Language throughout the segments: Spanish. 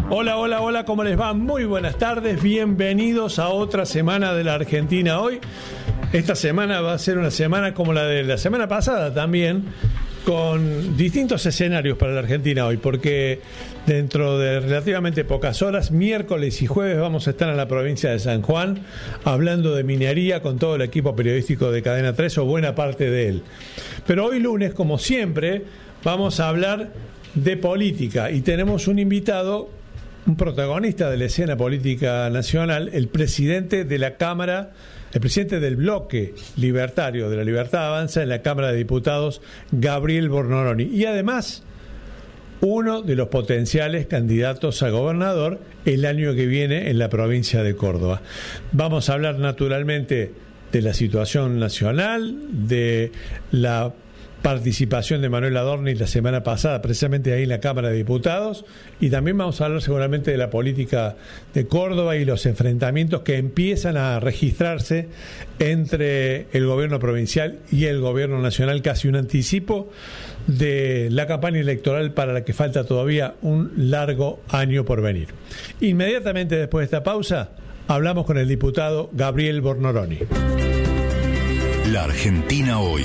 Hola, hola, hola, ¿cómo les va? Muy buenas tardes, bienvenidos a otra semana de la Argentina Hoy. Esta semana va a ser una semana como la de la semana pasada también, con distintos escenarios para la Argentina Hoy, porque dentro de relativamente pocas horas, miércoles y jueves, vamos a estar en la provincia de San Juan hablando de minería con todo el equipo periodístico de Cadena 3 o buena parte de él. Pero hoy lunes, como siempre, vamos a hablar de política y tenemos un invitado, un protagonista de la escena política nacional, el presidente de la Cámara, el presidente del bloque libertario de la Libertad Avanza en la Cámara de Diputados, Gabriel Bornoroni, y además uno de los potenciales candidatos a gobernador el año que viene en la provincia de Córdoba. Vamos a hablar naturalmente de la situación nacional, de la participación de Manuel Adorni la semana pasada, precisamente ahí en la Cámara de Diputados, y también vamos a hablar seguramente de la política de Córdoba y los enfrentamientos que empiezan a registrarse entre el gobierno provincial y el gobierno nacional, casi un anticipo de la campaña electoral para la que falta todavía un largo año por venir. Inmediatamente después de esta pausa, hablamos con el diputado Gabriel Bornoroni. La Argentina Hoy.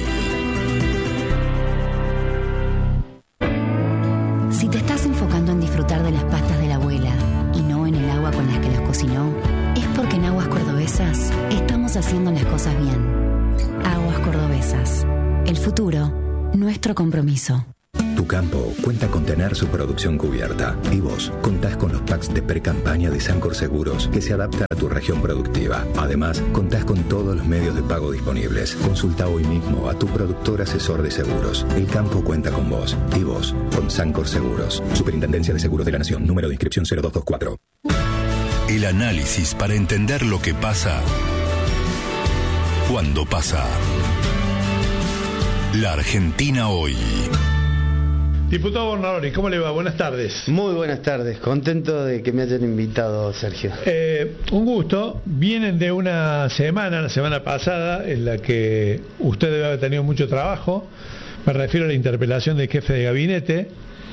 Si te estás enfocando en disfrutar de las pastas de la abuela y no en el agua con las que las cocinó, es porque en Aguas Cordobesas estamos haciendo las cosas bien. Aguas Cordobesas. El futuro, nuestro compromiso. Tu campo cuenta con tener su producción cubierta y vos contás con los packs de pre-campaña de Sancor Seguros que se adaptan a tu región productiva. Además, contás con todos los medios de pago disponibles. Consulta hoy mismo a tu productor asesor de seguros. El campo cuenta con vos y vos con Sancor Seguros. Superintendencia de Seguros de la Nación. Número de inscripción 0224. El análisis para entender lo que pasa cuando pasa. La Argentina Hoy. Diputado Bornoroni, ¿cómo le va? Buenas tardes. Muy buenas tardes, contento de que me hayan invitado, Sergio. Un gusto. Vienen de una semana, la semana pasada, en la que usted debe haber tenido mucho trabajo. Me refiero a la interpelación del jefe de gabinete.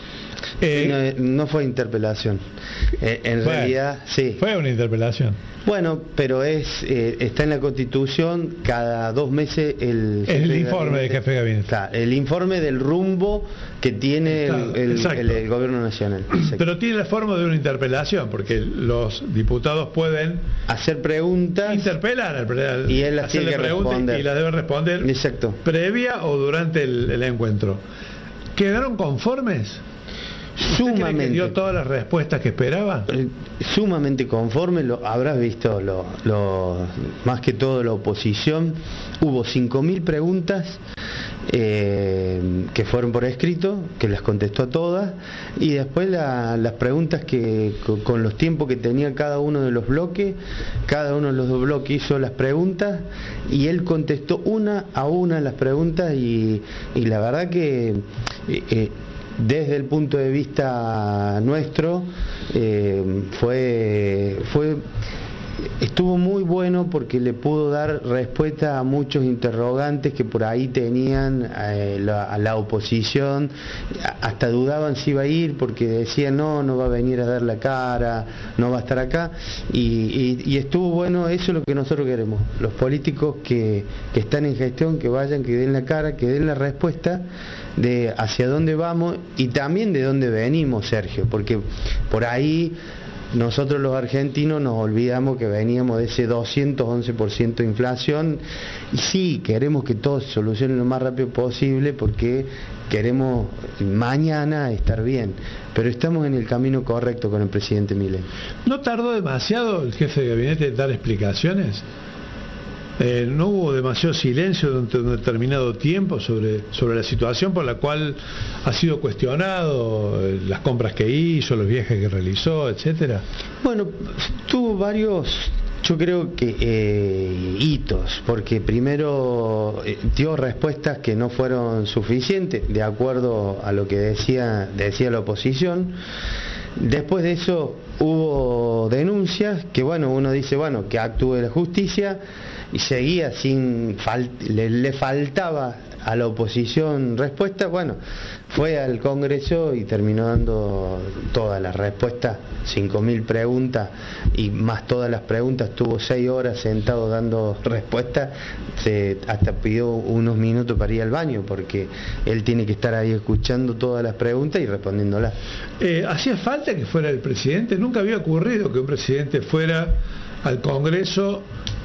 No fue interpelación. Realidad, sí. Fue una interpelación. Bueno, pero está en la Constitución cada 2 meses el informe del jefe de gabinete. Claro, el informe del rumbo que tiene el gobierno nacional. Exacto. Pero tiene la forma de una interpelación, porque los diputados pueden hacer preguntas, interpelar y él las tiene que responder. Y las debe responder. Exacto. Previa o durante el encuentro. ¿Quedaron conformes? Sumamente. ¿Que dio todas las respuestas que esperaba? Sumamente conforme, habrás visto más que todo la oposición. Hubo 5.000 preguntas que fueron por escrito, que las contestó a todas, y después las preguntas que con los tiempos que tenía cada uno de los bloques, cada uno de los 2 bloques hizo las preguntas y él contestó una a una las preguntas, y la verdad que desde el punto de vista nuestro estuvo muy bueno, porque le pudo dar respuesta a muchos interrogantes que por ahí tenían a la oposición. Hasta dudaban si iba a ir, porque decían no va a venir a dar la cara, no va a estar acá, y estuvo bueno. Eso es lo que nosotros queremos, los políticos que están en gestión, que vayan, que den la cara, que den la respuesta de hacia dónde vamos y también de dónde venimos, Sergio, porque por ahí nosotros los argentinos nos olvidamos que veníamos de ese 211% de inflación, y sí, queremos que todo se solucione lo más rápido posible, porque queremos mañana estar bien, pero estamos en el camino correcto con el presidente Milei. ¿No tardó demasiado el jefe de gabinete en dar explicaciones? ¿No hubo demasiado silencio durante un determinado tiempo sobre la situación por la cual ha sido cuestionado, las compras que hizo, los viajes que realizó, etcétera? Bueno, tuvo varios, yo creo que hitos, porque primero dio respuestas que no fueron suficientes, de acuerdo a lo que decía la oposición. Después de eso hubo denuncias que, bueno, uno dice, que actúe la justicia, y seguía le faltaba a la oposición respuesta. Bueno, fue al Congreso y terminó dando todas las respuestas, 5.000 preguntas y más todas las preguntas, estuvo 6 horas sentado dando respuestas, hasta pidió unos minutos para ir al baño porque él tiene que estar ahí escuchando todas las preguntas y respondiéndolas. ¿Hacía falta que fuera el presidente? Nunca había ocurrido que un presidente fuera al Congreso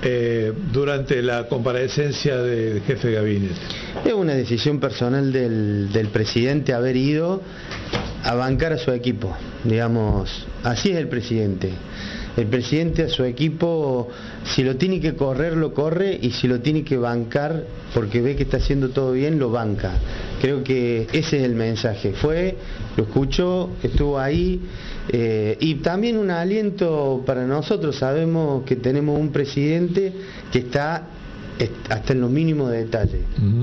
durante la comparecencia del jefe de gabinete. Es una decisión personal del presidente haber ido a bancar a su equipo, digamos, así es el presidente. El presidente a su equipo, si lo tiene que correr, lo corre, y si lo tiene que bancar, porque ve que está haciendo todo bien, lo banca. Creo que ese es el mensaje. Fue, lo escuchó, estuvo ahí, y también un aliento para nosotros. Sabemos que tenemos un presidente que está hasta en los mínimos detalles.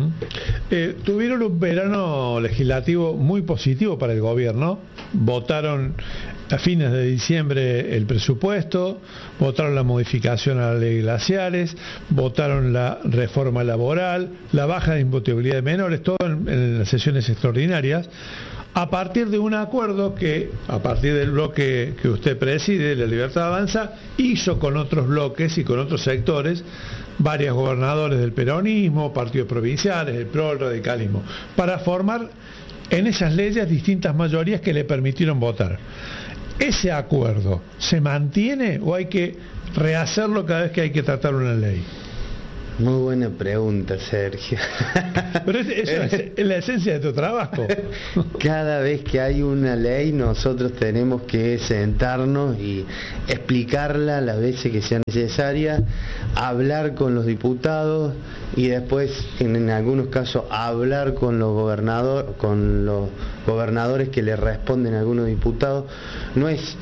Tuvieron un verano legislativo muy positivo para el gobierno. Votaron a fines de diciembre el presupuesto, votaron la modificación a la ley de glaciares, votaron la reforma laboral, la baja de imputabilidad de menores, todo en las sesiones extraordinarias, a partir de un acuerdo que, a partir del bloque que usted preside, La Libertad Avanza, hizo con otros bloques y con otros sectores, varios gobernadores del peronismo, partidos provinciales, el PRO, el radicalismo, para formar en esas leyes distintas mayorías que le permitieron votar. ¿Ese acuerdo se mantiene o hay que rehacerlo cada vez que hay que tratar una ley? Muy buena pregunta, Sergio. Pero eso es la esencia de tu trabajo. Cada vez que hay una ley, nosotros tenemos que sentarnos y explicarla las veces que sea necesaria, hablar con los diputados y después, en algunos casos, hablar con los gobernadores que le responden a algunos diputados. No es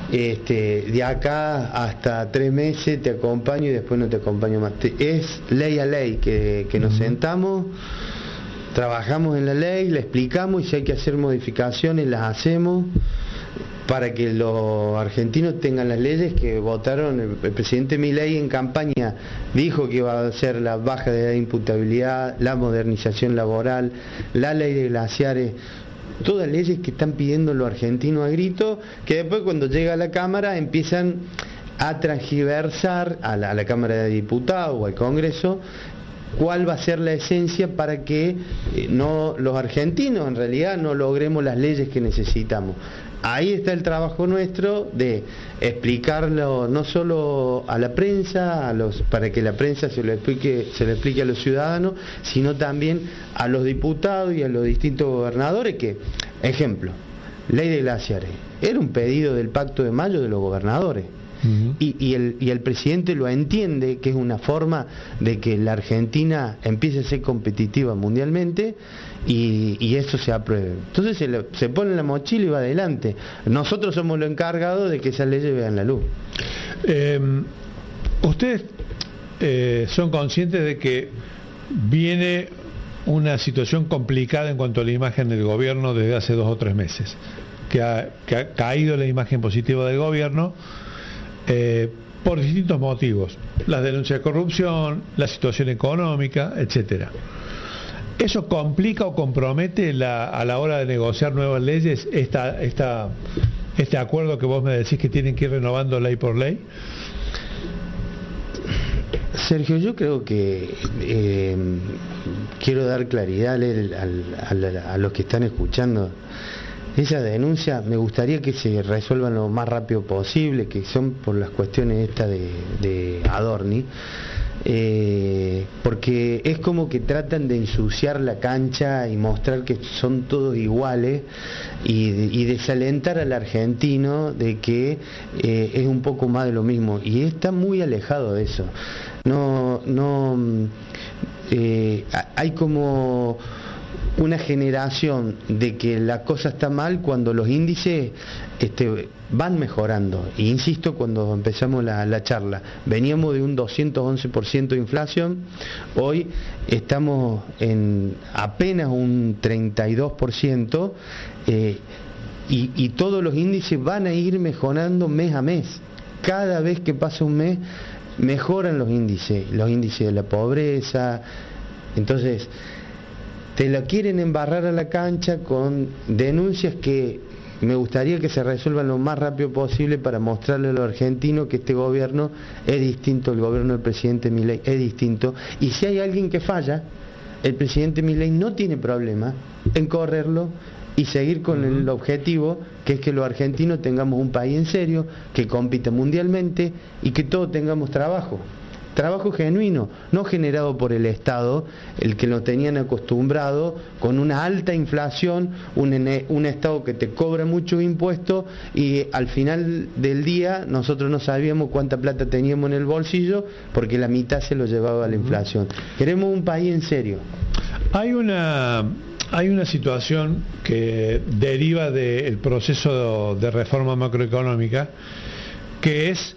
de acá hasta 3 meses te acompaño y después no te acompaño más. Es ley a ley que nos sentamos, trabajamos en la ley, la explicamos y si hay que hacer modificaciones las hacemos para que los argentinos tengan las leyes que votaron. El presidente Milei en campaña dijo que iba a hacer la baja de imputabilidad, la modernización laboral, la ley de glaciares, todas leyes que están pidiendo los argentinos a grito, que después cuando llega a la Cámara empiezan a transgiversar a la Cámara de Diputados o al Congreso cuál va a ser la esencia para que los argentinos en realidad no logremos las leyes que necesitamos. Ahí está el trabajo nuestro de explicarlo no solo a la prensa, para que la prensa se lo explique a los ciudadanos, sino también a los diputados y a los distintos gobernadores que, ejemplo, ley de glaciares, era un pedido del Pacto de Mayo de los gobernadores. Y el presidente lo entiende, que es una forma de que la Argentina empiece a ser competitiva mundialmente y eso se apruebe. Entonces se pone en la mochila y va adelante. Nosotros somos los encargados de que esas leyes vean la luz. Ustedes son conscientes de que viene una situación complicada en cuanto a la imagen del gobierno desde hace 2 o 3 meses, que ha caído la imagen positiva del gobierno por distintos motivos, las denuncias de corrupción, la situación económica, etcétera. ¿Eso complica o compromete a la hora de negociar nuevas leyes este acuerdo que vos me decís que tienen que ir renovando ley por ley? Sergio, yo creo que quiero dar claridad a los que están escuchando. Esa denuncia me gustaría que se resuelvan lo más rápido posible, que son por las cuestiones estas de Adorni, porque es como que tratan de ensuciar la cancha y mostrar que son todos iguales y desalentar al argentino de que es un poco más de lo mismo, y está muy alejado de eso. Hay como una generación de que la cosa está mal cuando los índices van mejorando. E insisto, cuando empezamos la charla, veníamos de un 211% de inflación, hoy estamos en apenas un 32%, y todos los índices van a ir mejorando mes a mes. Cada vez que pasa un mes, mejoran los índices de la pobreza. Entonces, te lo quieren embarrar a la cancha con denuncias que me gustaría que se resuelvan lo más rápido posible para mostrarle a los argentinos que este gobierno es distinto, el gobierno del presidente Milei es distinto, y si hay alguien que falla, el presidente Milei no tiene problema en correrlo y seguir con el objetivo, que es que los argentinos tengamos un país en serio, que compita mundialmente y que todos tengamos trabajo genuino, no generado por el Estado, el que nos tenían acostumbrado con una alta inflación, un Estado que te cobra muchos impuestos y al final del día nosotros no sabíamos cuánta plata teníamos en el bolsillo porque la mitad se lo llevaba a la inflación. Queremos un país en serio. Hay una situación que deriva del proceso de reforma macroeconómica, que es: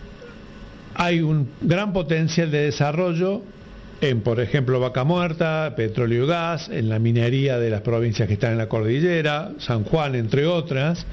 hay un gran potencial de desarrollo en, por ejemplo, Vaca Muerta, petróleo y gas, en la minería de las provincias que están en la cordillera, San Juan, entre otras,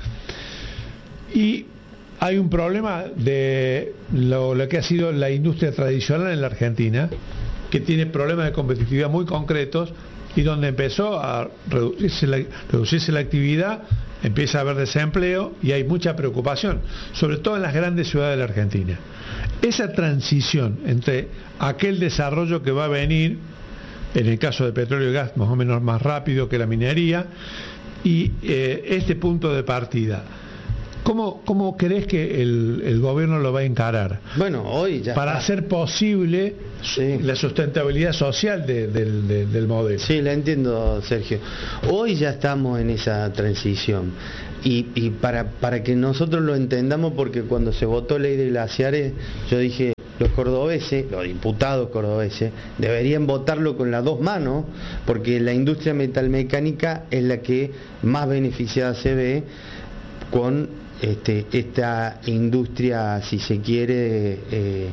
y hay un problema de lo que ha sido la industria tradicional en la Argentina, que tiene problemas de competitividad muy concretos, y donde empezó a reducirse la actividad, empieza a haber desempleo y hay mucha preocupación, sobre todo en las grandes ciudades de la Argentina. Esa transición entre aquel desarrollo que va a venir, en el caso de petróleo y gas, más o menos más rápido que la minería, y este punto de partida, ¿cómo crees que el gobierno lo va a encarar? Bueno, hoy ya para hacer posible la sustentabilidad social del modelo. Sí, la entiendo, Sergio. Hoy ya estamos en esa transición. Y para que nosotros lo entendamos, porque cuando se votó ley de glaciares, yo dije, los cordobeses, los diputados cordobeses, deberían votarlo con las dos manos, porque la industria metalmecánica es la que más beneficiada se ve con esta industria, si se quiere,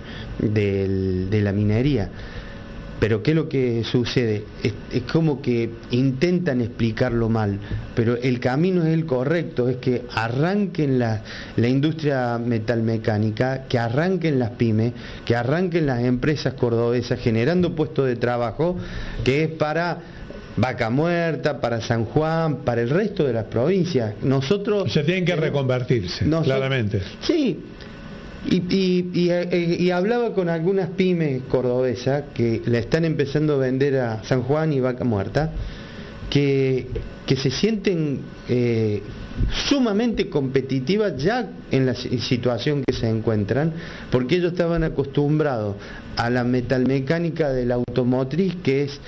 de la minería. Pero ¿qué es lo que sucede? Es como que intentan explicarlo mal, pero el camino es el correcto, es que arranquen la industria metalmecánica, que arranquen las pymes, que arranquen las empresas cordobesas generando puestos de trabajo, que es para Vaca Muerta, para San Juan, para el resto de las provincias. Nosotros se tienen que reconvertirse, claramente. Sí. Y hablaba con algunas pymes cordobesas que la están empezando a vender a San Juan y Vaca Muerta, que se sienten sumamente competitivas ya en la situación que se encuentran, porque ellos estaban acostumbrados a la metalmecánica de la automotriz, que es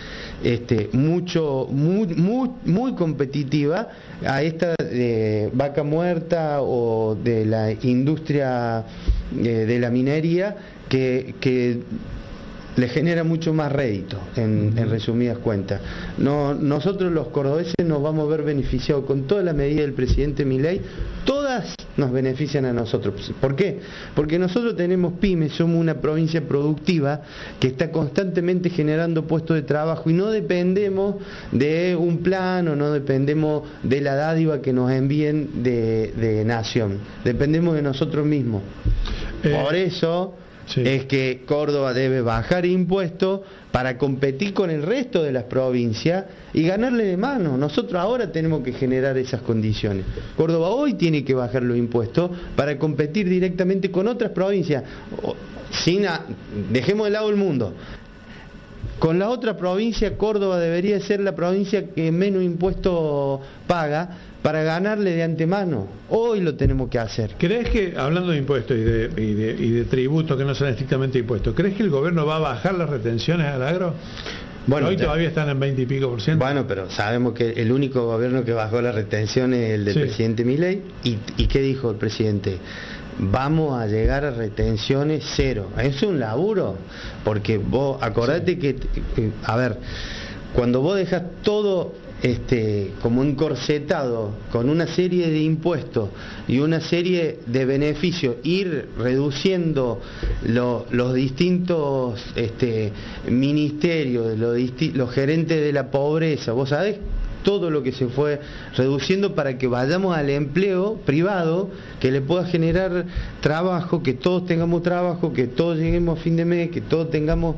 muy competitiva, a esta de Vaca Muerta o de la industria de la minería, que le genera mucho más rédito, en resumidas cuentas. Nosotros los cordobeses nos vamos a ver beneficiados con todas las medidas del presidente Milei, todas nos benefician a nosotros. ¿Por qué? Porque nosotros tenemos pymes, somos una provincia productiva que está constantemente generando puestos de trabajo y no dependemos de un plan o no dependemos de la dádiva que nos envíen de nación, dependemos de nosotros mismos. Por eso es que Córdoba debe bajar impuestos para competir con el resto de las provincias y ganarle de mano. Nosotros ahora tenemos que generar esas condiciones. Córdoba hoy tiene que bajar los impuestos para competir directamente con otras provincias. Dejemos de lado el mundo. Con la otra provincia, Córdoba debería ser la provincia que menos impuestos paga para ganarle de antemano. Hoy lo tenemos que hacer. ¿Crees que, hablando de impuestos y de tributos que no son estrictamente impuestos, ¿crees que el gobierno va a bajar las retenciones al agro? Bueno, hoy todavía están en 20 y pico %. Bueno, pero sabemos que el único gobierno que bajó las retenciones es el del presidente Milei. ¿Y qué dijo el presidente? Vamos a llegar a retenciones cero. Es un laburo, porque vos acordate que cuando vos dejas todo como encorsetado con una serie de impuestos y una serie de beneficios, ir reduciendo los distintos ministerios, los gerentes de la pobreza, vos sabés todo lo que se fue reduciendo para que vayamos al empleo privado que le pueda generar trabajo, que todos tengamos trabajo, que todos lleguemos a fin de mes, que todos tengamos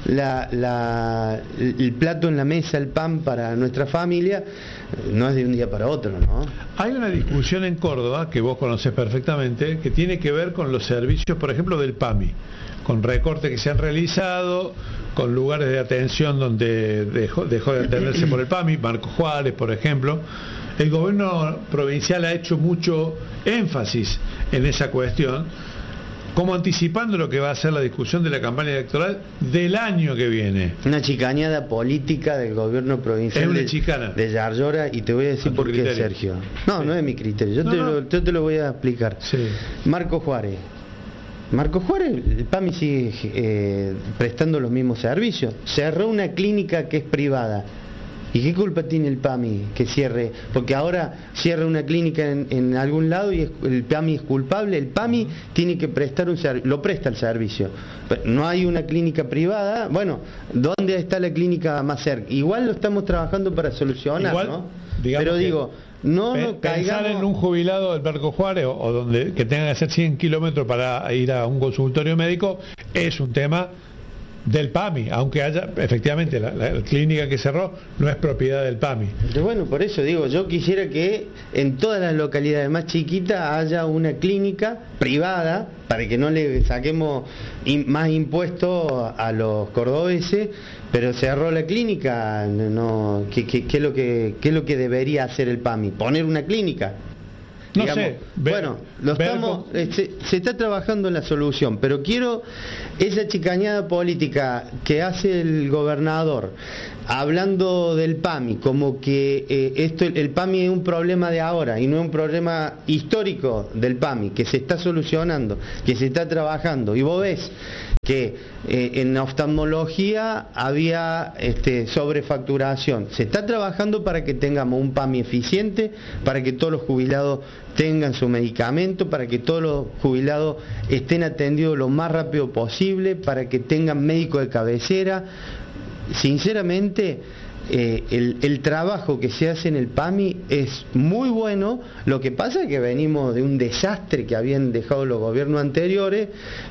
el plato en la mesa, el pan para nuestra familia. No es de un día para otro, ¿no? Hay una discusión en Córdoba, que vos conocés perfectamente, que tiene que ver con los servicios, por ejemplo, del PAMI, con recortes que se han realizado, con lugares de atención donde dejó de atenderse por el PAMI, Marcos Juárez, por ejemplo. El gobierno provincial ha hecho mucho énfasis en esa cuestión, como anticipando lo que va a ser la discusión de la campaña electoral del año que viene. Una chicañada política del gobierno provincial es una chicana de Yarlora, y te voy a decir por qué, Sergio. No, sí. No es mi criterio, yo te lo voy a explicar. Sí. Marcos Juárez, el PAMI sigue prestando los mismos servicios. Cerró una clínica que es privada. ¿Y qué culpa tiene el PAMI que cierre? Porque ahora cierra una clínica en algún lado y el PAMI es culpable. El PAMI tiene que prestar un servicio, lo presta el servicio. No hay una clínica privada. Bueno, ¿dónde está la clínica más cerca? Igual lo estamos trabajando para solucionar, ¿no? Pero digo, no caigamos... Pensar en un jubilado del Marcos Juárez o donde que tenga que hacer 100 kilómetros para ir a un consultorio médico es un tema del PAMI, aunque haya efectivamente la clínica que cerró no es propiedad del PAMI. Bueno, por eso digo, yo quisiera que en todas las localidades más chiquitas haya una clínica privada para que no le saquemos más impuestos a los cordobeses, pero cerró la clínica. ¿Qué es lo que debería hacer el PAMI? Poner una clínica. No sé, se está trabajando en la solución, pero quiero esa chicañada política que hace el gobernador hablando del PAMI, como que el PAMI es un problema de ahora y no es un problema histórico del PAMI, que se está solucionando, que se está trabajando, y vos ves que en oftalmología había sobrefacturación. Se está trabajando para que tengamos un PAMI eficiente, para que todos los jubilados tengan su medicamento, para que todos los jubilados estén atendidos lo más rápido posible, para que tengan médico de cabecera. Sinceramente, el trabajo que se hace en el PAMI es muy bueno. Lo que pasa es que venimos de un desastre que habían dejado los gobiernos anteriores,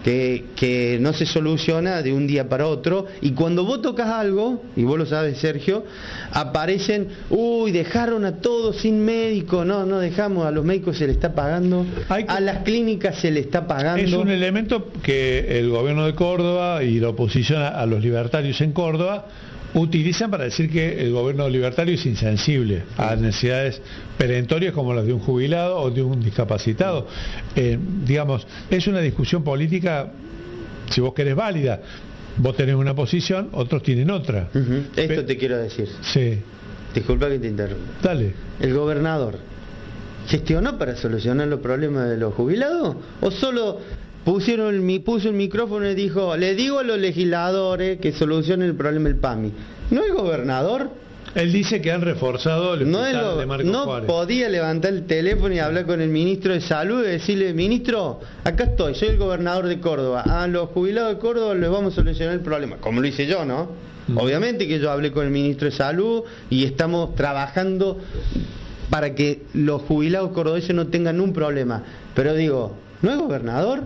que no se soluciona de un día para otro, y cuando vos tocas algo, y vos lo sabes, Sergio, aparecen, dejaron a todos sin médico. No dejamos, a los médicos se le está pagando, a las clínicas se le está pagando. Es un elemento que el gobierno de Córdoba y la oposición a los libertarios en Córdoba utilizan para decir que el gobierno libertario es insensible a necesidades perentorias como las de un jubilado o de un discapacitado. Digamos, es una discusión política, si vos querés, válida. Vos tenés una posición, otros tienen otra. Esto te quiero decir. Sí. Disculpa que te interrumpa. Dale. ¿El gobernador gestionó para solucionar los problemas de los jubilados? ¿O solo puso el micrófono y dijo, le digo a los legisladores que solucionen el problema del PAMI? ¿No es gobernador? Él dice que han reforzado el hospital de Marcos Juárez. No podía levantar el teléfono y hablar con el ministro de Salud y decirle, ministro, acá estoy, soy el gobernador de Córdoba, a los jubilados de Córdoba les vamos a solucionar el problema, como lo hice yo, ¿no? Obviamente que yo hablé con el ministro de Salud y estamos trabajando para que los jubilados cordobeses no tengan un problema. Pero digo, ¿no es gobernador?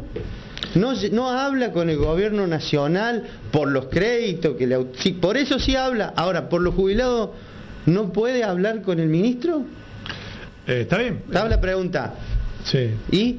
No habla con el gobierno nacional por los créditos, sí, por eso sí habla. Ahora, por los jubilados, ¿no puede hablar con el ministro? Está bien. Estaba la pregunta. Sí. ¿Y?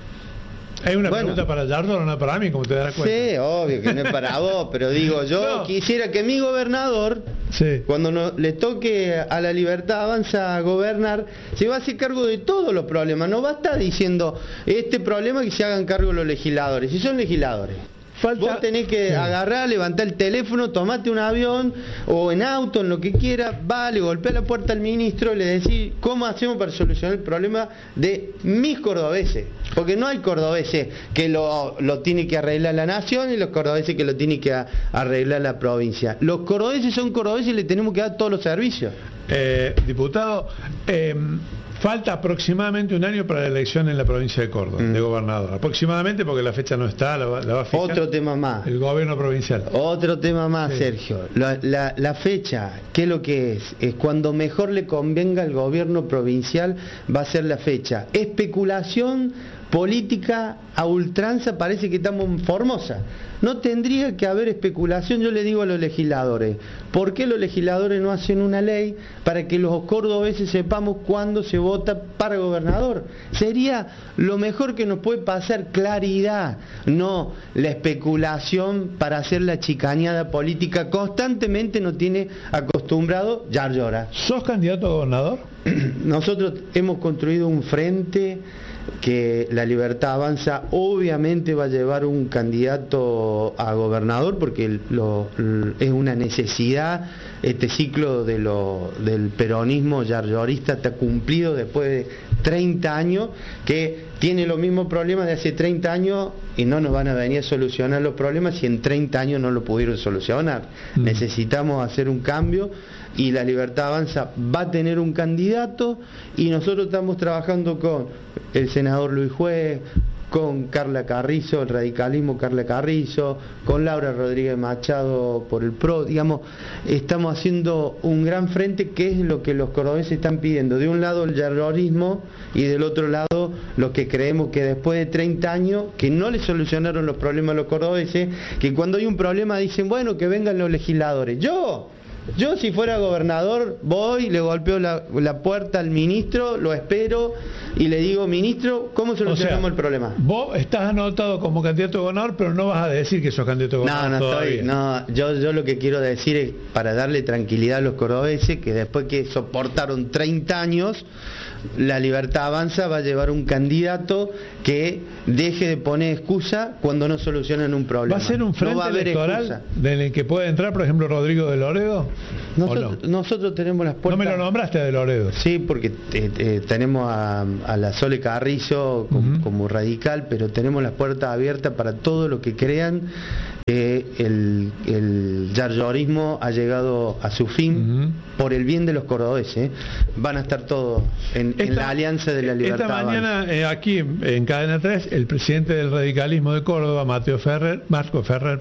Hay una pregunta para Yarlora, no para mí, como te darás cuenta. Sí, obvio que no es para vos, pero digo, yo quisiera que mi gobernador, cuando le toque a La Libertad Avanza a gobernar, se va a hacer cargo de todos los problemas. No va a estar diciendo este problema que se hagan cargo los legisladores. Si son legisladores, vos tenés que agarrar, levantar el teléfono, tomate un avión o en auto, en lo que quiera, le golpea la puerta al ministro y le decís cómo hacemos para solucionar el problema de mis cordobeses, porque no hay cordobeses que lo tiene que arreglar la nación y los cordobeses que lo tiene que arreglar la provincia. Los cordobeses son cordobeses y le tenemos que dar todos los servicios. Diputado, Falta aproximadamente un año para la elección en la provincia de Córdoba, de gobernador. Aproximadamente, porque la fecha no está, la va a fijar otro tema más. el gobierno provincial. Otro tema más, sí. Sergio. La fecha, ¿qué es lo que es? Es cuando mejor le convenga al gobierno provincial, va a ser la fecha. Especulación política a ultranza, parece que estamos en Formosa. No tendría que haber especulación. Yo le digo a los legisladores, ¿por qué los legisladores no hacen una ley para que los cordobeses sepamos cuándo se vota para gobernador? Sería lo mejor que nos puede pasar, claridad, no la especulación para hacer la chicaneada política constantemente nos tiene acostumbrado Yarlora. ¿Sos candidato a gobernador? Nosotros hemos construido un frente que La Libertad Avanza obviamente va a llevar un candidato a gobernador porque es una necesidad. Este ciclo del peronismo yarlorista está cumplido después de 30 años, que tiene los mismos problemas de hace 30 años y no nos van a venir a solucionar los problemas si en 30 años no lo pudieron solucionar. Necesitamos hacer un cambio y La Libertad Avanza va a tener un candidato y nosotros estamos trabajando con el senador Luis Juez, con Carla Carrizo, el radicalismo Carla Carrizo, con Laura Rodríguez Machado por el PRO, digamos, estamos haciendo un gran frente que es lo que los cordobeses están pidiendo. De un lado el yarlorismo y del otro lado los que creemos que después de 30 años que no le solucionaron los problemas a los cordobeses, que cuando hay un problema dicen, bueno, que vengan los legisladores. Yo si fuera gobernador voy, le golpeo la puerta al ministro, lo espero y le digo, ministro, ¿cómo solucionamos el problema? Vos estás anotado como candidato a gobernador, pero no vas a decir que sos candidato a gobernador todavía. Yo lo que quiero decir es para darle tranquilidad a los cordobeses que después que soportaron 30 años, La Libertad Avanza va a llevar un candidato que deje de poner excusa cuando no solucionan un problema. ¿Va a ser un frente electoral en el que puede entrar, por ejemplo, Rodrigo de Loredo? Nosotros tenemos las puertas... No me lo nombraste de Loredo. Sí, porque tenemos a la Sole Carrizo como radical, pero tenemos las puertas abiertas para todo lo que crean que el yarlorismo ha llegado a su fin por el bien de los cordobeses. Van a estar todos en la alianza de La Libertad. Esta mañana aquí en Cadena 3 el presidente del radicalismo de Córdoba, Marco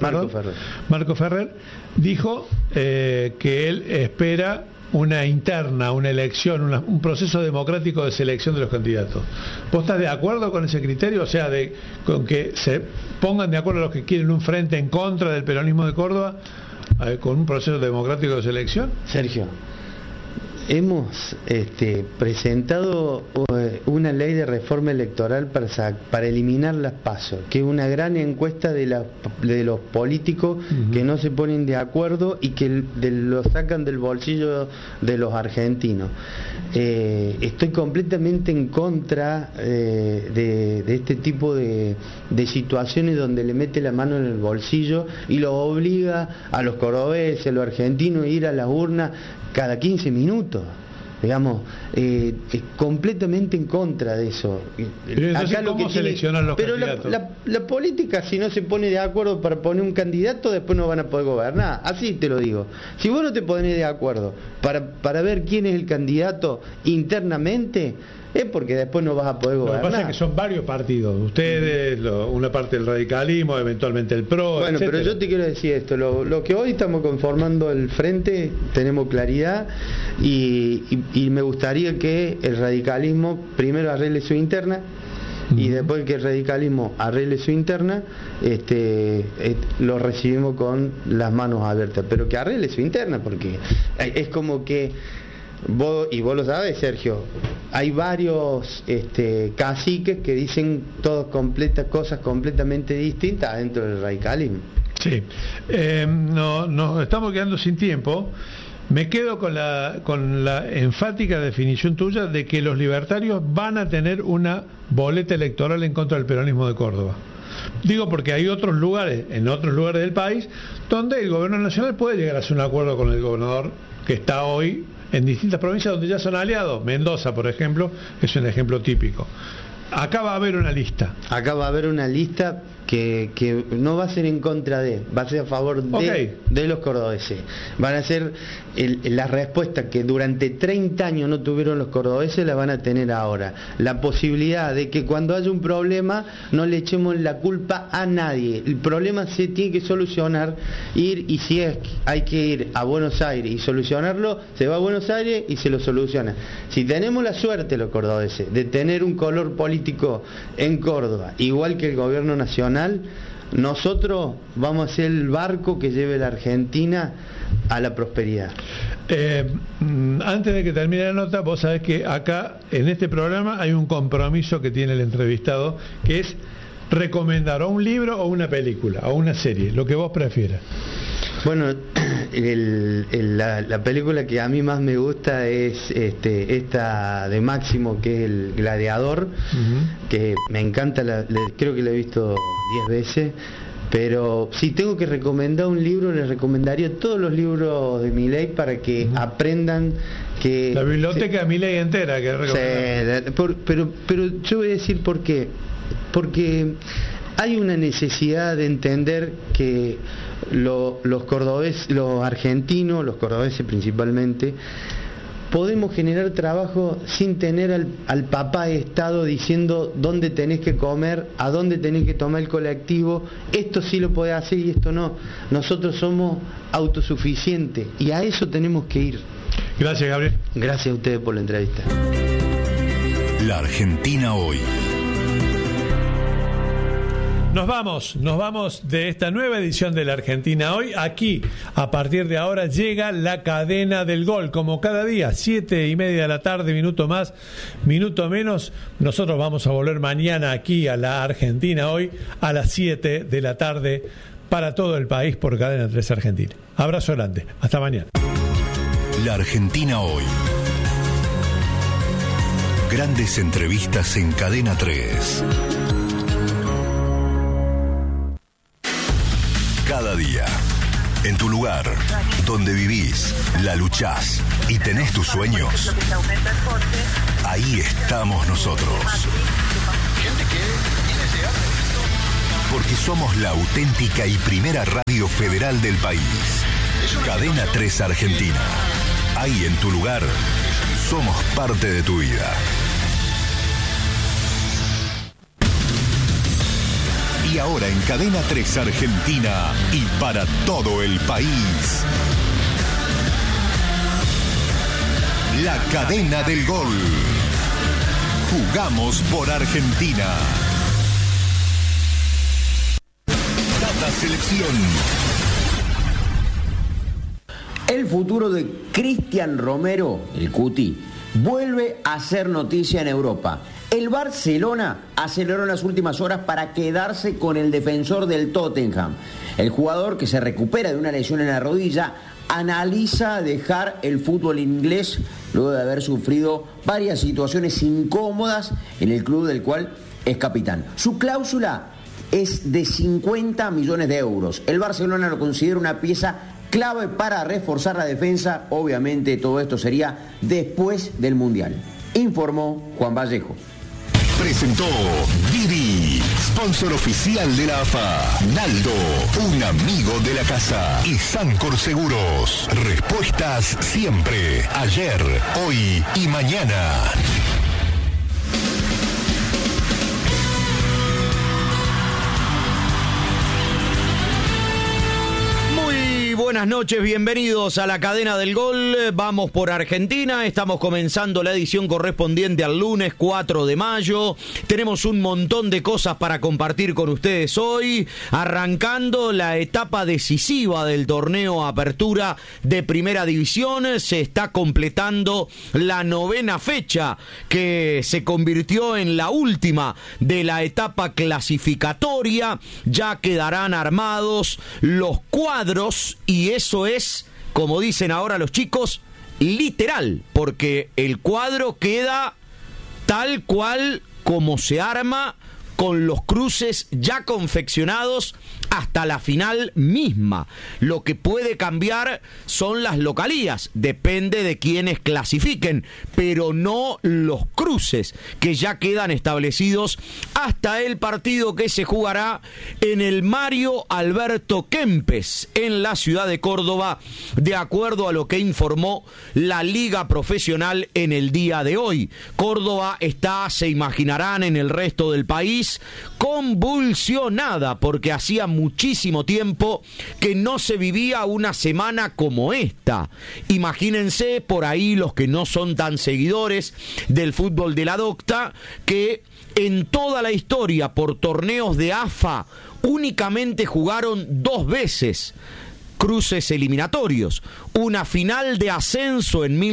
Ferrer dijo que él espera una interna, una elección, un proceso democrático de selección de los candidatos. ¿Vos estás de acuerdo con ese criterio? O sea, con que se pongan de acuerdo los que quieren un frente en contra del peronismo de Córdoba con un proceso democrático de selección. Sergio, hemos presentado una ley de reforma electoral para eliminar las PASO, que es una gran encuesta de los políticos que no se ponen de acuerdo y que lo sacan del bolsillo de los argentinos. Estoy completamente en contra de este tipo de situaciones donde le mete la mano en el bolsillo y lo obliga a los cordobeses, a los argentinos a ir a las urnas cada 15 minutos. Digamos, completamente en contra de eso. Pero entonces, acá ¿cómo seleccionan los candidatos? La política, si no se pone de acuerdo para poner un candidato, después no van a poder gobernar. Así te lo digo. Si vos no te pones de acuerdo para ver quién es el candidato internamente, es porque después no vas a poder gobernar. Lo que pasa es que son varios partidos. Ustedes, una parte del radicalismo, eventualmente el PRO, bueno, etcétera. Pero yo te quiero decir esto. Lo que hoy estamos conformando el frente, tenemos claridad y me gustaría que el radicalismo primero arregle su interna y después que el radicalismo arregle su interna, lo recibimos con las manos abiertas. Pero que arregle su interna, porque es como que vos lo sabés, Sergio, hay varios caciques que dicen cosas completamente distintas dentro del radicalismo. Sí, nos estamos quedando sin tiempo. Me quedo con la enfática definición tuya de que los libertarios van a tener una boleta electoral en contra del peronismo de Córdoba. Digo porque hay otros lugares, en otros lugares del país, donde el gobierno nacional puede llegar a hacer un acuerdo con el gobernador que está hoy en distintas provincias donde ya son aliados. Mendoza, por ejemplo, es un ejemplo típico. Acá va a haber una lista. Acá va a haber una lista que no va a ser en contra va a ser a favor de los cordobeses. Van a ser la respuesta que durante 30 años no tuvieron los cordobeses, la van a tener ahora. La posibilidad de que cuando haya un problema no le echemos la culpa a nadie. El problema se tiene que solucionar, y si hay que ir a Buenos Aires y solucionarlo, se va a Buenos Aires y se lo soluciona. Si tenemos la suerte los cordobeses de tener un color político en Córdoba, igual que el gobierno nacional, nosotros vamos a ser el barco que lleve la Argentina a la prosperidad. Antes de que termine la nota, vos sabés que acá en este programa hay un compromiso que tiene el entrevistado, que es recomendar o un libro o una película o una serie, lo que vos prefieras. Bueno, la película que a mí más me gusta es esta de Máximo, que es El Gladiador, que me encanta, creo que la he visto 10 veces, pero si tengo que recomendar un libro, les recomendaría todos los libros de Milei para que aprendan que... La biblioteca de Milei entera que pero yo voy a decir por qué. Porque hay una necesidad de entender que los cordobeses, los argentinos, los cordobeses principalmente, podemos generar trabajo sin tener al papá de Estado diciendo dónde tenés que comer, a dónde tenés que tomar el colectivo, esto sí lo podés hacer y esto no. Nosotros somos autosuficientes y a eso tenemos que ir. Gracias, Gabriel. Gracias a ustedes por la entrevista. La Argentina hoy. Nos vamos de esta nueva edición de La Argentina hoy. Aquí, a partir de ahora, llega la cadena del gol, como cada día, 7:30 de la tarde, minuto más, minuto menos. Nosotros vamos a volver mañana aquí a La Argentina hoy, a las 7 de la tarde, para todo el país por Cadena 3 Argentina. Abrazo grande, hasta mañana. La Argentina hoy. Grandes entrevistas en Cadena 3. Cada día, en tu lugar, donde vivís, la luchás y tenés tus sueños, ahí estamos nosotros. Porque somos la auténtica y primera radio federal del país. Cadena 3 Argentina. Ahí en tu lugar, somos parte de tu vida. Y ahora en Cadena 3 Argentina y para todo el país, la cadena del gol. Jugamos por Argentina. Tata Selección. El futuro de Cristian Romero, el Cuti, vuelve a ser noticia en Europa. El Barcelona aceleró en las últimas horas para quedarse con el defensor del Tottenham. El jugador, que se recupera de una lesión en la rodilla, analiza dejar el fútbol inglés luego de haber sufrido varias situaciones incómodas en el club del cual es capitán. Su cláusula es de 50 millones de euros. El Barcelona lo considera una pieza clave para reforzar la defensa. Obviamente todo esto sería después del Mundial. Informó Juan Vallejo. Presentó Didi, sponsor oficial de la AFA. Naldo, un amigo de la casa. Y Sancor Seguros, respuestas siempre, ayer, hoy y mañana. Buenas noches, bienvenidos a la cadena del gol. Vamos por Argentina, estamos comenzando la edición correspondiente al lunes 4 de mayo. Tenemos un montón de cosas para compartir con ustedes hoy, arrancando la etapa decisiva del torneo Apertura de Primera División. Se está completando la 9ª fecha, que se convirtió en la última de la etapa clasificatoria. Ya quedarán armados los cuadros y eso es, como dicen ahora los chicos, literal, porque el cuadro queda tal cual como se arma con los cruces ya confeccionados hasta la final misma. Lo que puede cambiar son las localías, depende de quienes clasifiquen, pero no los cruces que ya quedan establecidos hasta el partido que se jugará en el Mario Alberto Kempes en la ciudad de Córdoba, de acuerdo a lo que informó la Liga Profesional en el día de hoy. Córdoba está, se imaginarán, en el resto del país convulsionada porque hacía muchísimo tiempo que no se vivía una semana como esta. Imagínense por ahí los que no son tan seguidores del fútbol de la docta, que en toda la historia por torneos de AFA únicamente jugaron 2 veces cruces eliminatorios, una final de ascenso en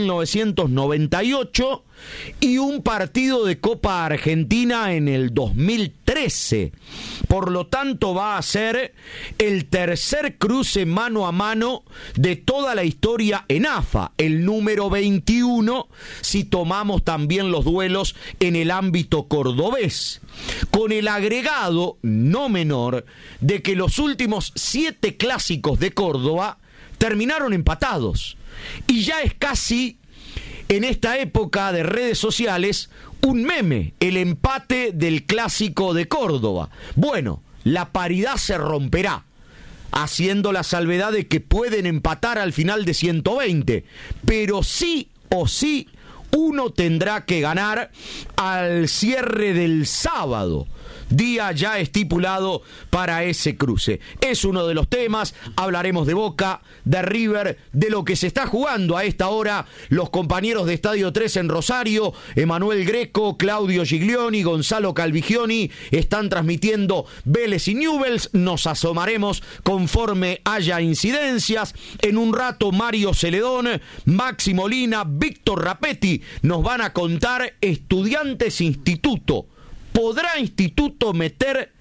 1998 y un partido de Copa Argentina en el 2013. Por lo tanto, va a ser el tercer cruce mano a mano de toda la historia en AFA, el número 21, si tomamos también los duelos en el ámbito cordobés, con el agregado no menor de que los últimos 7 clásicos de Córdoba terminaron empatados, y ya es casi, en esta época de redes sociales, un meme, el empate del clásico de Córdoba. Bueno, la paridad se romperá, haciendo la salvedad de que pueden empatar al final de 120, pero sí o sí uno tendrá que ganar al cierre del sábado, día ya estipulado para ese cruce. Es uno de los temas. Hablaremos de Boca, de River, de lo que se está jugando a esta hora los compañeros de Estadio 3 en Rosario. Emanuel Greco, Claudio Giglioni, Gonzalo Calvigioni están transmitiendo Vélez y Newell's. Nos asomaremos conforme haya incidencias. En un rato Mario Celedón, Maxi Molina, Víctor Rapetti nos van a contar Estudiantes Instituto. ¿Podrá Instituto meter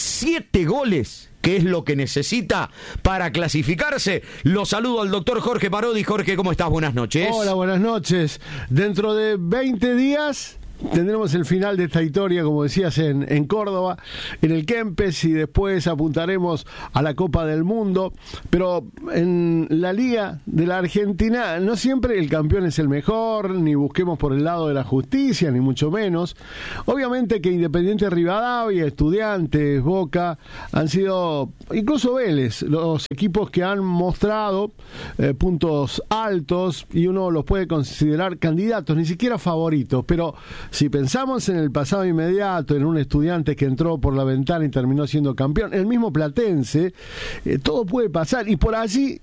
7 goles, que es lo que necesita para clasificarse? Lo saludo al doctor Jorge Parodi. Jorge, ¿cómo estás? Buenas noches. Hola, buenas noches. Dentro de 20 días tendremos el final de esta historia, como decías, en Córdoba, en el Kempes, y después apuntaremos a la Copa del Mundo. Pero en la Liga de la Argentina no siempre el campeón es el mejor, ni busquemos por el lado de la justicia, ni mucho menos. Obviamente que Independiente Rivadavia, Estudiantes, Boca han sido, incluso Vélez, los equipos que han mostrado puntos altos, y uno los puede considerar candidatos, ni siquiera favoritos. Pero si pensamos en el pasado inmediato, en un Estudiante que entró por la ventana y terminó siendo campeón, el mismo Platense, todo puede pasar, y por allí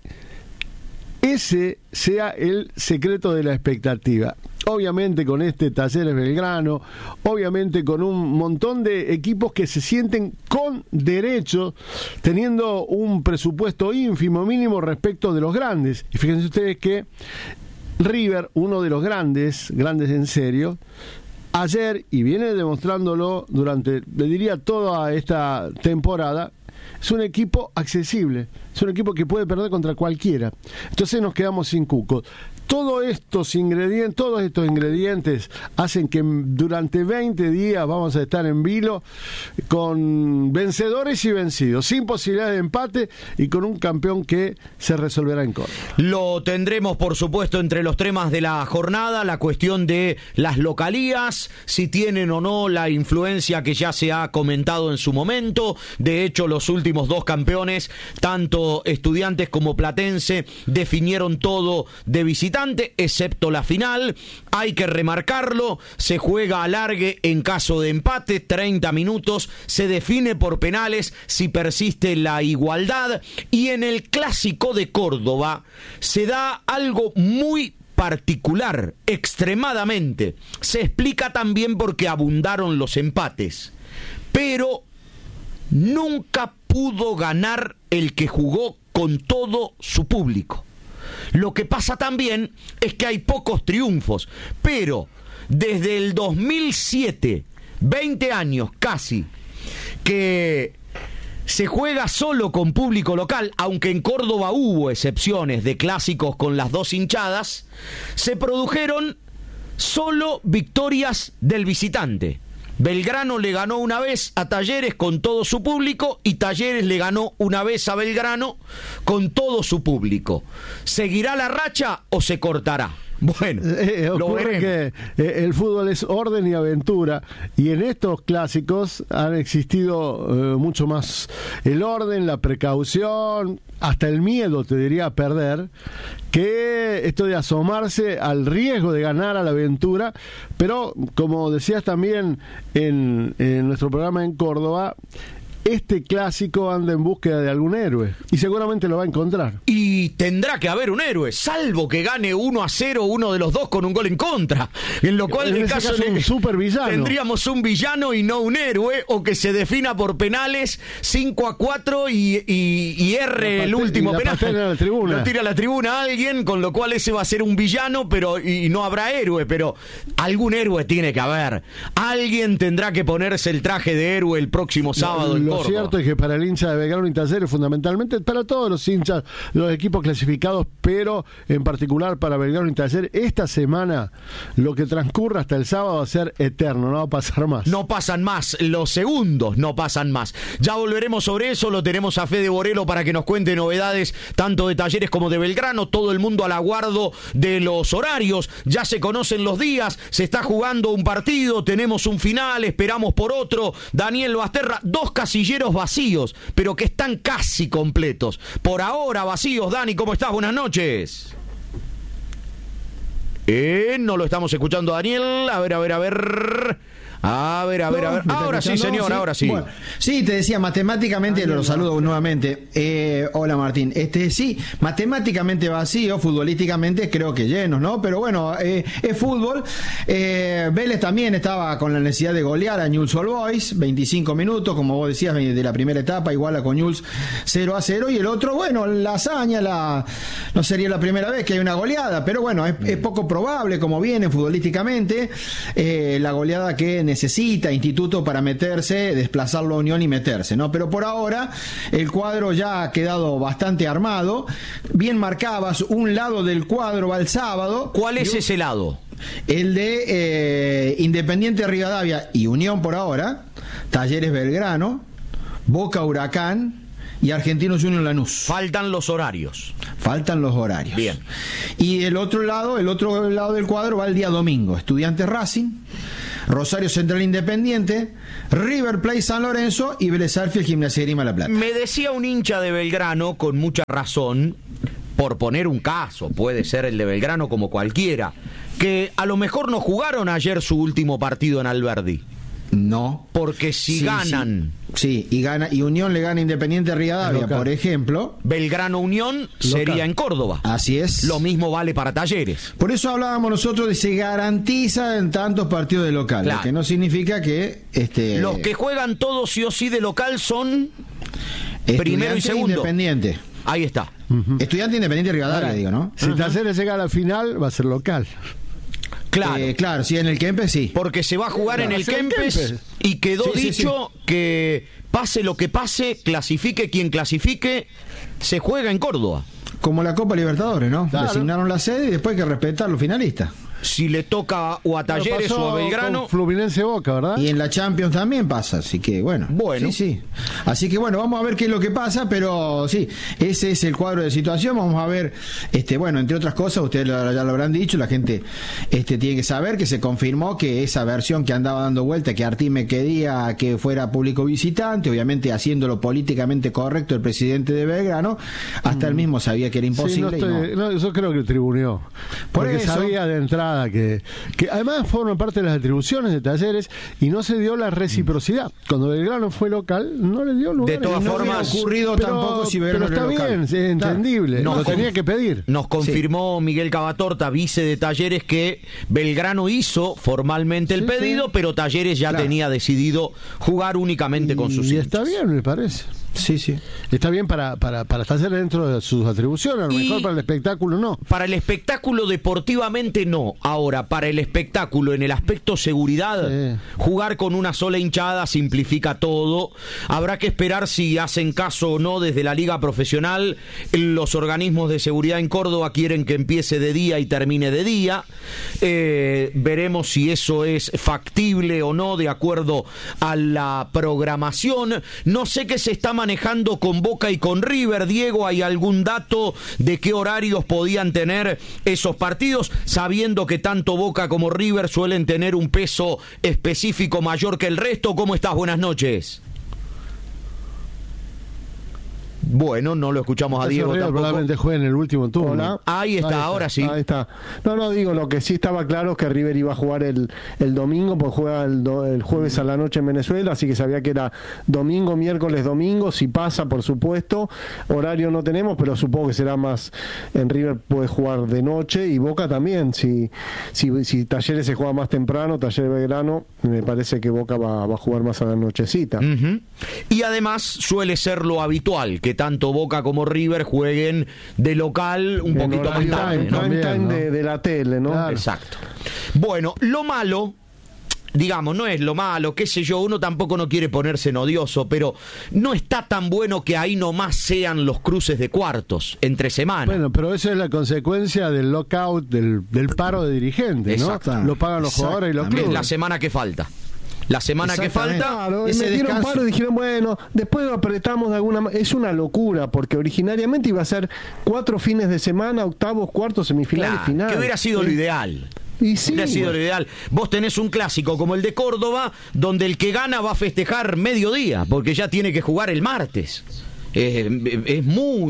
ese sea el secreto de la expectativa. Obviamente con este Talleres Belgrano, obviamente con un montón de equipos que se sienten con derecho, teniendo un presupuesto ínfimo, mínimo respecto de los grandes. Y fíjense ustedes que River, uno de los grandes en serio, ayer, y viene demostrándolo durante, le diría, toda esta temporada, es un equipo accesible, es un equipo que puede perder contra cualquiera. Entonces nos quedamos sin cucos. Todos estos ingredientes hacen que durante 20 días vamos a estar en vilo con vencedores y vencidos, sin posibilidad de empate, y con un campeón que se resolverá en Córdoba. Lo tendremos, por supuesto, entre los temas de la jornada, la cuestión de las localías, si tienen o no la influencia que ya se ha comentado en su momento. De hecho, los últimos 2 campeones, tanto Estudiantes como Platense, definieron todo de visitante, excepto la final. Hay que remarcarlo, se juega a alargue en caso de empate, 30 minutos, se define por penales si persiste la igualdad, y en el clásico de Córdoba se da algo muy particular, extremadamente. Se explica también porque abundaron los empates, pero nunca pudo ganar el que jugó con todo su público. Lo que pasa también es que hay pocos triunfos, pero desde el 2007, 20 años casi, que se juega solo con público local, aunque en Córdoba hubo excepciones de clásicos con las 2 hinchadas, se produjeron solo victorias del visitante. Belgrano le ganó una vez a Talleres con todo su público y Talleres le ganó una vez a Belgrano con todo su público. ¿Seguirá la racha o se cortará? Bueno, ocurre que el fútbol es orden y aventura, y en estos clásicos han existido mucho más el orden, la precaución, hasta el miedo, te diría, a perder, que esto de asomarse al riesgo de ganar a la aventura. Pero como decías también en nuestro programa en Córdoba, este clásico anda en búsqueda de algún héroe y seguramente lo va a encontrar. Y tendrá que haber un héroe, salvo que gane 1-0 uno de los dos con un gol en contra. En lo cual, en el caso un supervillano, tendríamos un villano y no un héroe, o que se defina por penales 5-4 y erre el último penal. Lo tira a la tribuna a alguien, con lo cual ese va a ser un villano, pero y no habrá héroe. Pero algún héroe tiene que haber. Alguien tendrá que ponerse el traje de héroe el próximo sábado en Córdoba. Lo cierto es que para el hincha de Belgrano y Talleres, fundamentalmente para todos los hinchas, los equipos clasificados, pero en particular para Belgrano y Talleres, esta semana, lo que transcurra hasta el sábado va a ser eterno, no va a pasar más. No pasan más, los segundos no pasan más. Ya volveremos sobre eso, lo tenemos a Fede Borelo para que nos cuente novedades tanto de Talleres como de Belgrano. Todo el mundo al aguardo de los horarios, ya se conocen los días, se está jugando un partido, tenemos un final, esperamos por otro. Daniel Basterra, 2 casillas vacíos, pero que están casi completos. Por ahora vacíos. Dani, ¿cómo estás? Buenas noches. No lo estamos escuchando, Daniel. A ver. Ahora sí, señor, ahora sí. Bueno, sí, te decía, matemáticamente, lo saludo nuevamente. Hola, Martín. Sí, matemáticamente vacío, futbolísticamente creo que llenos, ¿no? Pero bueno, es fútbol. Vélez también estaba con la necesidad de golear a Newell's Old Boys, 25 minutos, como vos decías, de la primera etapa, iguala con Newell's 0-0. Y el otro, bueno, la hazaña, no sería la primera vez que hay una goleada, pero bueno, es poco probable como viene futbolísticamente. La goleada que necesita Instituto para meterse, desplazarlo a Unión y meterse, ¿no? Pero por ahora el cuadro ya ha quedado bastante armado. Bien marcabas, un lado del cuadro va el sábado. ¿Cuál es ese lado? El de Independiente Rivadavia y Unión por ahora, Talleres Belgrano, Boca Huracán y Argentinos Juniors Lanús. Faltan los horarios. Bien. Y el otro lado del cuadro va el día domingo. Estudiantes Racing, Rosario Central Independiente, River Plate San Lorenzo y Vélez Sarsfield Gimnasia de Grima La Plata. Me decía un hincha de Belgrano con mucha razón, por poner un caso, puede ser el de Belgrano como cualquiera, que a lo mejor no jugaron ayer su último partido en Alberdi. No. Porque si ganan... Sí, y Unión le gana Independiente Rivadavia, por ejemplo. Belgrano Unión sería en Córdoba. Así es. Lo mismo vale para Talleres. Por eso hablábamos nosotros de se garantiza en tantos partidos de local, claro. Que no significa que... Los que juegan todos sí o sí de local son primero y segundo. Independiente. Ahí está. Estudiante Independiente Rivadavia, digo, ¿no? Si Talleres llega a la final, va a ser local. Claro, sí, en el Kempes sí. Porque se va a jugar en el Kempes y quedó dicho que pase lo que pase, clasifique quien clasifique, se juega en Córdoba. Como la Copa Libertadores, ¿no? Claro. Designaron la sede y después hay que respetar los finalistas. Si le toca o a Talleres o a Belgrano. Fluminense Boca, ¿verdad? Y en la Champions también pasa, así que bueno. Sí. Así que bueno, vamos a ver qué es lo que pasa, pero sí, ese es el cuadro de situación. Vamos a ver, bueno, entre otras cosas, ustedes ya lo habrán dicho, la gente tiene que saber que se confirmó que esa versión que andaba dando vuelta, que Artime quería que fuera público visitante, obviamente haciéndolo políticamente correcto el presidente de Belgrano, hasta él mismo sabía que era imposible. Yo creo que tribuneó. Porque sabía de entrada que además forman parte de las atribuciones de Talleres y no se dio la reciprocidad. Cuando Belgrano fue local, no le dio lugar. De todas formas, ocurrido tampoco si Belgrano pero está bien, es entendible. Lo tenía que pedir. Nos confirmó Miguel Cavatorta, vice de Talleres, que Belgrano hizo formalmente el pedido, pero Talleres ya tenía decidido jugar únicamente con sus hinchas. Y está bien, me parece. Sí, sí. Está bien para estar dentro de sus atribuciones, a lo mejor para el espectáculo no. Para el espectáculo deportivamente no. Ahora, para el espectáculo en el aspecto seguridad, jugar con una sola hinchada simplifica todo. Habrá que esperar si hacen caso o no desde la liga profesional. Los organismos de seguridad en Córdoba quieren que empiece de día y termine de día. Veremos si eso es factible o no de acuerdo a la programación. No sé qué se está manejando con Boca y con River. Diego, ¿hay algún dato de qué horarios podían tener esos partidos, sabiendo que tanto Boca como River suelen tener un peso específico mayor que el resto? ¿Cómo estás? Buenas noches. Bueno, no lo escuchamos a Diego tampoco. Probablemente juegue en el último turno. Hola. Ahí está, ahora sí. Ahí está. No, digo, lo que sí estaba claro es que River iba a jugar el domingo, pues juega el jueves a la noche en Venezuela, así que sabía que era domingo, miércoles, domingo, si pasa, por supuesto. Horario no tenemos, pero supongo que será más, en River puede jugar de noche, y Boca también, si Talleres se juega más temprano, Talleres Belgrano, me parece que Boca va a jugar más a la nochecita. Uh-huh. Y además suele ser lo habitual, que tanto Boca como River jueguen de local un poquito más tarde, ¿no? Prime time de la tele, ¿no? Claro. Exacto. Bueno, lo malo, digamos, no es lo malo, qué sé yo, uno tampoco no quiere ponerse en odioso, pero no está tan bueno que ahí nomás sean los cruces de cuartos entre semana. Bueno, pero eso es la consecuencia del lockout, del paro de dirigentes, ¿no? Lo pagan los jugadores y los clubes. Es la semana que falta. La semana que falta, claro, metieron paro y dijeron, bueno, después lo apretamos de alguna manera. Es una locura, porque originariamente iba a ser 4 fines de semana, octavos, cuartos, semifinales, finales. Que hubiera sido lo ideal. Y sí, hubiera sido lo ideal. Vos tenés un clásico como el de Córdoba, donde el que gana va a festejar mediodía, porque ya tiene que jugar el martes. Es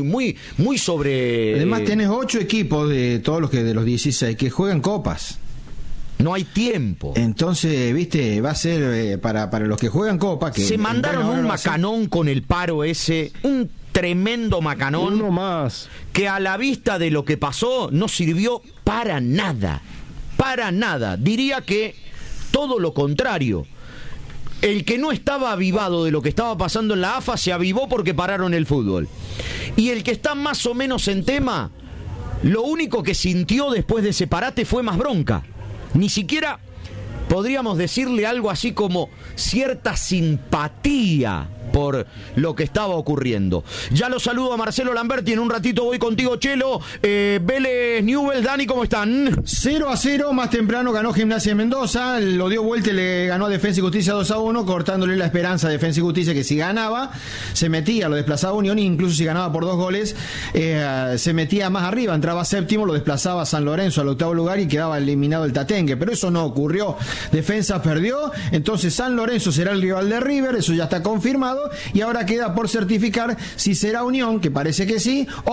muy sobre... Además tenés 8 equipos de todos los que de los 16 que juegan copas. No hay tiempo. Entonces, viste, va a ser para los que juegan copa. Que se mandaron un macanón con el paro ese, un tremendo macanón. Uno más. Que a la vista de lo que pasó no sirvió para nada. Para nada. Diría que todo lo contrario. El que no estaba avivado de lo que estaba pasando en la AFA se avivó porque pararon el fútbol. Y el que está más o menos en tema, lo único que sintió después de ese parate fue más bronca. Ni siquiera podríamos decirle algo así como cierta simpatía por lo que estaba ocurriendo. Ya lo saludo a Marcelo Lamberti, en un ratito voy contigo, Chelo. Vélez, Newell's, Dani, ¿cómo están? 0-0, más temprano ganó Gimnasia de Mendoza, lo dio vuelta y le ganó a Defensa y Justicia 2-1, cortándole la esperanza a Defensa y Justicia, que si ganaba, se metía, lo desplazaba a Unión, e incluso si ganaba por 2 goles, se metía más arriba, entraba séptimo, lo desplazaba a San Lorenzo al 8º lugar y quedaba eliminado el Tatengue, pero eso no ocurrió. Defensa perdió, entonces San Lorenzo será el rival de River, eso ya está confirmado, y ahora queda por certificar si será Unión, que parece que sí,